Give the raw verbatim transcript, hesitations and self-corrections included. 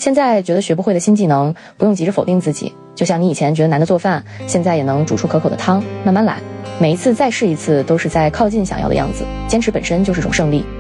现在觉得学不会的新技能，不用急着否定自己，就像你以前觉得难的做饭，现在也能煮出可口的汤，慢慢来，每一次再试一次，都是在靠近想要的样子。坚持本身就是种胜利。